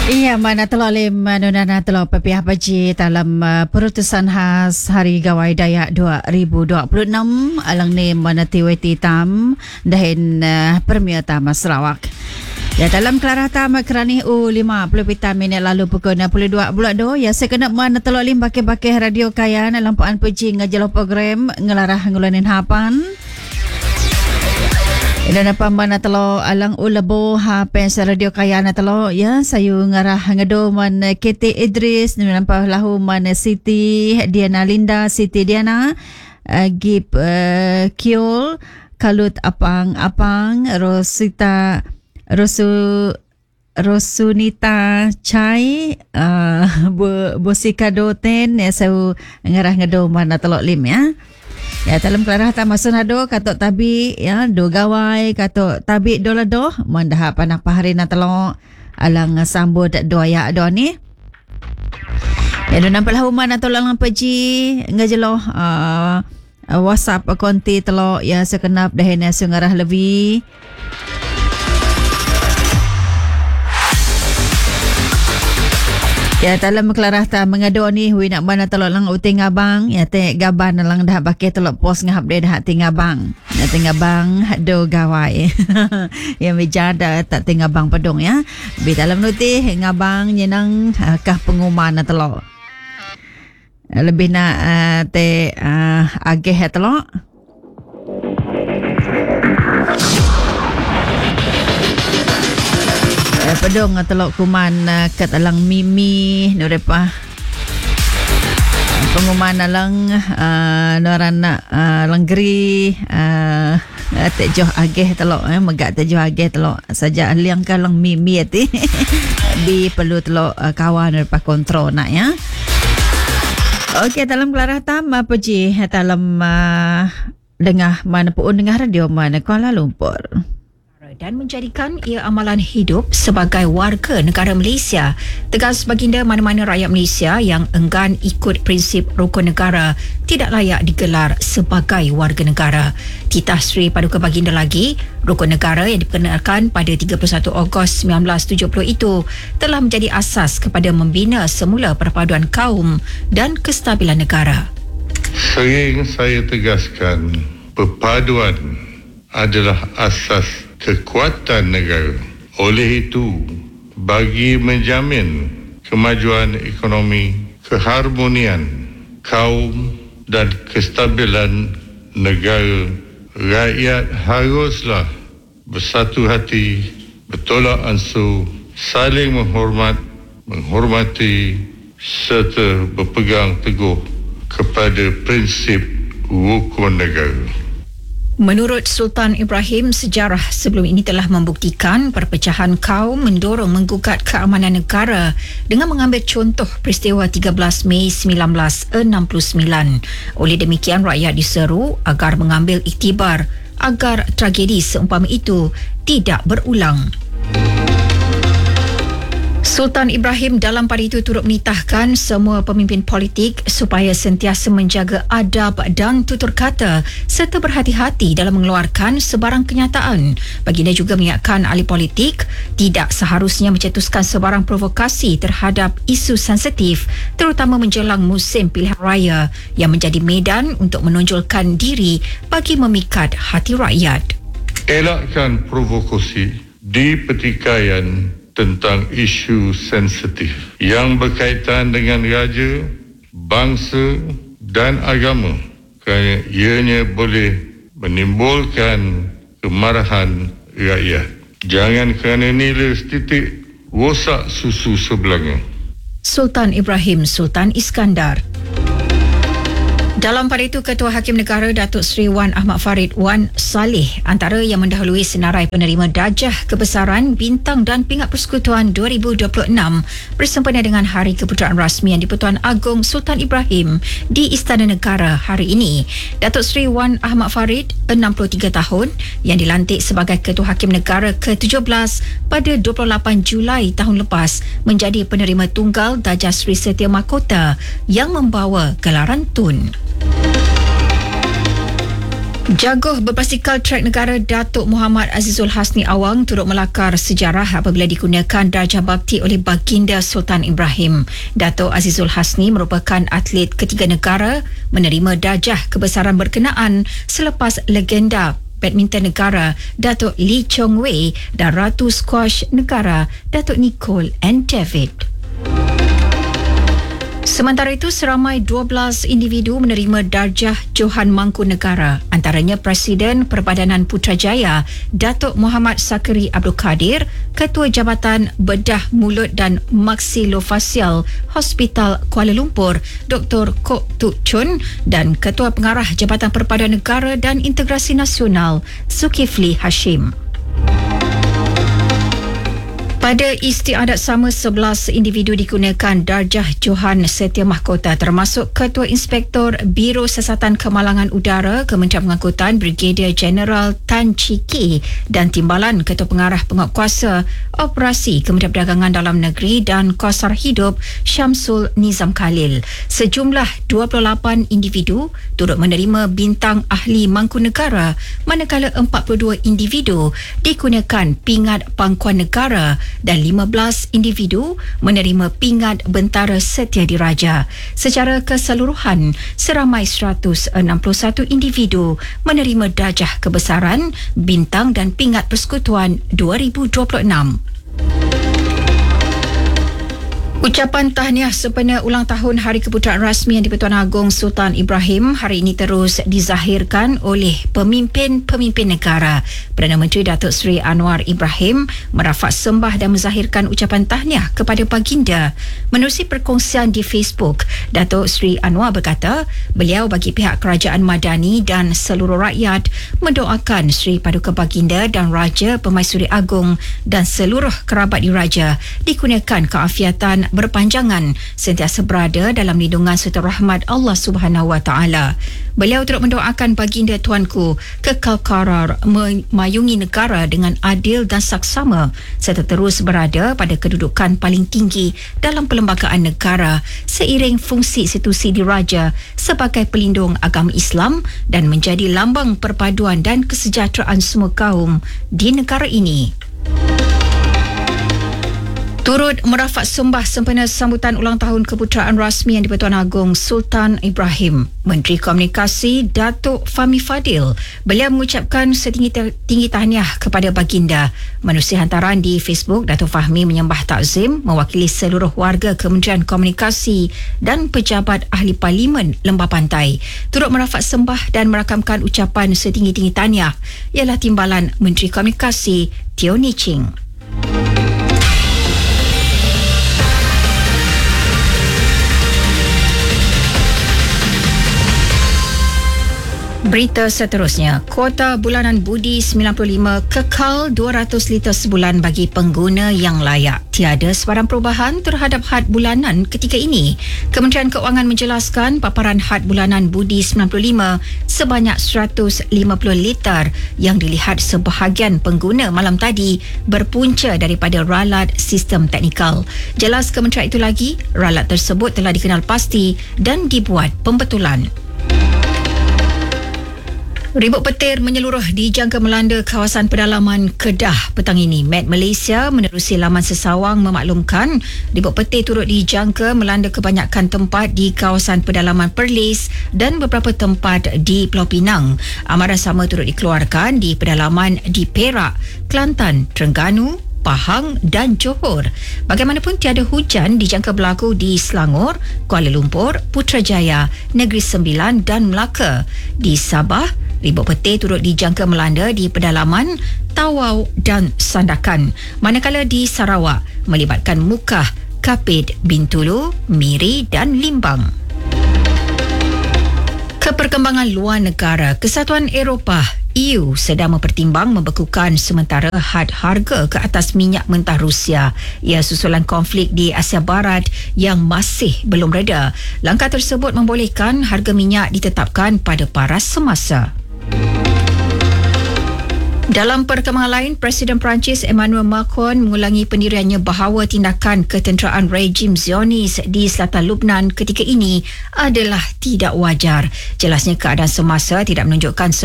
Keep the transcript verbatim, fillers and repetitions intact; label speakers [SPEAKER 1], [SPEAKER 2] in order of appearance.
[SPEAKER 1] Iya, mana telah lim nunana telah pepiah baji dalam uh, perutusan khas Hari Gawai Dayak dua ribu dua puluh enam alang ni mana tiweti tam dahin uh, Premier Tama Sarawak. Ya, dalam kelarah tam kerani U lima puluh pita minit lalu pukul enam puluh dua bulan do ya sekenap mana telah lim pakai-pakai radio kaya dalam puan puji ngajelah program ngelarah ngulanin hapan. Dan apa mana telo alang ulabo ha pens radio kaya na telo ya sayu ngarah ngado man K T Idris nampa lahu man Siti Diana Linda Siti Diana uh, Gip uh, Kiol Kalut Apang Apang Rosita Rosu Rosunita Chai uh, Bu Bosika Doten ya sayu ngarah ngado man telo lim ya. Ya, dalam kelarah tak masuk nado katok tabi ya do gawai katok tabi do lado mandah panak pahari na telok alang sambut do ya do ni. Ya do nampak human atau lang peji ngajelo uh, WhatsApp konti telok ya sekenap dahena sungarah lebih. Ya, dalam kelarah ta mengado ni hui nak mana telok lang uting abang ya te gaban lang dah pakai telok pos ngahap dia dah ting abang na ting abang do gawai ya mejada tak ting abang pedong ya bi dalam nuti ngabang nyenang uh, kah pengumuman na telok lebih nak uh, te uh, agih telok. Eh, pedong telok kuman uh, kat alang mimi norepa pengumuman alang uh, norana uh, langgeri uh, tejoh ageh telok eh megak tejoh ageh telok saja liang kalang mimi ati bi perlu telok uh, kawan norepa kontrol nak ya. Okey, dalam kelarah tam apa ji dalam uh, dengah mana pun dengar radio mana Kuala Lumpur
[SPEAKER 2] dan menjadikan ia amalan hidup sebagai warga negara Malaysia. Tegas baginda mana-mana rakyat Malaysia yang enggan ikut prinsip rukun negara tidak layak digelar sebagai warga negara. Titah Sri Paduka Baginda lagi, rukun negara yang diperkenalkan pada tiga puluh satu Ogos sembilan belas tujuh puluh itu telah menjadi asas kepada membina semula perpaduan kaum dan kestabilan negara.
[SPEAKER 3] Sering saya tegaskan, perpaduan adalah asas kekuatan negara. Oleh itu, bagi menjamin kemajuan ekonomi, keharmonian kaum dan kestabilan negara, rakyat haruslah bersatu hati, bertolak ansur, saling menghormat, menghormati serta berpegang teguh kepada prinsip rukun negara.
[SPEAKER 2] Menurut Sultan Ibrahim, sejarah sebelum ini telah membuktikan perpecahan kaum mendorong menggugat keamanan negara dengan mengambil contoh peristiwa tiga belas Mei sembilan belas enam puluh sembilan. Oleh demikian, rakyat diseru agar mengambil iktibar agar tragedi seumpama itu tidak berulang. Sultan Ibrahim dalam pada itu turut menitahkan semua pemimpin politik supaya sentiasa menjaga adab dan tutur kata serta berhati-hati dalam mengeluarkan sebarang kenyataan. Baginda juga mengingatkan ahli politik tidak seharusnya mencetuskan sebarang provokasi terhadap isu sensitif terutama menjelang musim pilihan raya yang menjadi medan untuk menonjolkan diri bagi memikat hati rakyat.
[SPEAKER 3] Elakkan provokasi di pertikaian tentang isu sensitif yang berkaitan dengan raja, bangsa dan agama kerana ianya boleh menimbulkan kemarahan rakyat. Jangan kerana nilai setitik rosak susu sebelanga.
[SPEAKER 2] Sultan Ibrahim Sultan Iskandar. Dalam pada itu, Ketua Hakim Negara Datuk Seri Wan Ahmad Farid Wan Saleh antara yang mendahului senarai penerima Darjah Kebesaran Bintang dan Pingat Persekutuan dua ribu dua puluh enam bersempena dengan Hari Keputeraan Rasmi yang di-Pertuan Agong Sultan Ibrahim di Istana Negara hari ini. Datuk Seri Wan Ahmad Farid, enam puluh tiga tahun, yang dilantik sebagai Ketua Hakim Negara ke tujuh belas pada dua puluh lapan Julai tahun lepas menjadi penerima tunggal Darjah Seri Setia Mahkota yang membawa gelaran Tun. Jaguh berbasikal trek negara Datuk Muhammad Azizul Hasni Awang turut melakar sejarah apabila digunakan darjah bakti oleh baginda Sultan Ibrahim. Datuk Azizul Hasni merupakan atlet ketiga negara menerima darjah kebesaran berkenaan selepas legenda badminton negara Datuk Lee Chong Wei dan Ratu Squash negara Datuk Nicole and David. Sementara itu, seramai dua belas individu menerima darjah Johan Mangkunegara, antaranya Presiden Perbadanan Putrajaya Datuk Muhammad Sakri Abdul Kadir, Ketua Jabatan Bedah Mulut dan Maksilofasial Hospital Kuala Lumpur Doktor Kok Tuk Chun dan Ketua Pengarah Jabatan Perpaduan Negara dan Integrasi Nasional Zulkifli Hashim. Pada istiadat sama, sebelas individu digunakan darjah Johan Setia Mahkota termasuk Ketua Inspektor Biro Siasatan Kemalangan Udara Kementerian Pengangkutan Brigadier Jeneral Tan Chee Kee dan Timbalan Ketua Pengarah Penguatkuasa Operasi Kementerian Perdagangan Dalam Negeri dan Kosar Hidup Syamsul Nizam Khalil. Sejumlah dua puluh lapan individu turut menerima bintang ahli Mangkunegara, manakala empat puluh dua individu digunakan pingat pangkuan negara dan lima belas individu menerima pingat Bentara Setia Diraja. Secara keseluruhan, seramai seratus enam puluh satu individu menerima darjah kebesaran, bintang dan pingat persekutuan dua ribu dua puluh enam. Ucapan tahniah sempena ulang tahun Hari Keputeraan Rasmi Yang di-Pertuan Agong Sultan Ibrahim hari ini terus dizahirkan oleh pemimpin-pemimpin negara. Perdana Menteri Datuk Seri Anwar Ibrahim merafak sembah dan menzahirkan ucapan tahniah kepada baginda. Menerusi perkongsian di Facebook, Datuk Seri Anwar berkata, beliau bagi pihak Kerajaan Madani dan seluruh rakyat mendoakan Seri Paduka Baginda dan Raja Permaisuri Agong dan seluruh kerabat diraja dikunakan keafiatan berpanjangan, sentiasa berada dalam lindungan serta rahmat Allah Subhanahu Wa Taala. Beliau turut mendoakan baginda tuanku kekal karar memayungi negara dengan adil dan saksama serta terus berada pada kedudukan paling tinggi dalam perlembagaan negara seiring fungsi institusi diraja sebagai pelindung agama Islam dan menjadi lambang perpaduan dan kesejahteraan semua kaum di negara ini. Turut merafak sembah sempena sambutan ulang tahun Keputeraan Rasmi Yang di-Pertuan Agong Sultan Ibrahim, Menteri Komunikasi Datuk Fahmi Fadil, beliau mengucapkan setinggi-tinggi tahniah kepada baginda. Menerusi hantaran di Facebook, Datuk Fahmi menyembah takzim mewakili seluruh warga Kementerian Komunikasi dan pejabat ahli Parlimen Lembah Pantai. Turut merafak sembah dan merakamkan ucapan setinggi-tinggi tahniah ialah Timbalan Menteri Komunikasi Teo Ni Ching. Berita seterusnya, kuota bulanan budi sembilan puluh lima kekal dua ratus liter sebulan bagi pengguna yang layak. Tiada sebarang perubahan terhadap had bulanan ketika ini. Kementerian Keuangan menjelaskan paparan had bulanan budi sembilan puluh lima sebanyak seratus lima puluh liter yang dilihat sebahagian pengguna malam tadi berpunca daripada ralat sistem teknikal. Jelas kementerian itu lagi, ralat tersebut telah dikenal pasti dan dibuat pembetulan. Ribut petir menyeluruh dijangka melanda kawasan pedalaman Kedah petang ini. Met Malaysia menerusi laman sesawang memaklumkan ribut petir turut dijangka melanda kebanyakan tempat di kawasan pedalaman Perlis dan beberapa tempat di Pulau Pinang. Amaran sama turut dikeluarkan di pedalaman di Perak, Kelantan, Terengganu, Pahang dan Johor. Bagaimanapun tiada hujan dijangka berlaku di Selangor, Kuala Lumpur, Putrajaya, Negeri Sembilan dan Melaka. Di Sabah, ribut petir turut dijangka melanda di pedalaman Tawau dan Sandakan. Manakala di Sarawak melibatkan Mukah, Kapit, Bintulu, Miri dan Limbang. Keperkembangan luar negara, Kesatuan Eropah E U sedang mempertimbang membekukan sementara had harga ke atas minyak mentah Rusia. Ia susulan konflik di Asia Barat yang masih belum reda. Langkah tersebut membolehkan harga minyak ditetapkan pada paras semasa. Dalam perkembangan lain, Presiden Perancis Emmanuel Macron mengulangi pendiriannya bahawa tindakan ketenteraan rejim Zionis di selatan Lubnan ketika ini adalah tidak wajar. Jelasnya keadaan semasa tidak menunjukkan